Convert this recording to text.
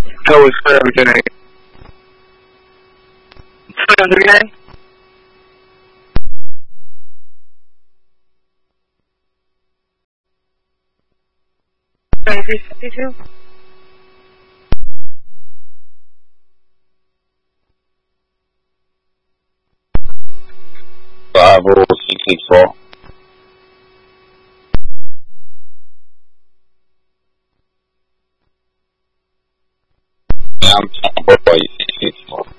That was for everything. 239? Bravo 664. I'm boy 664.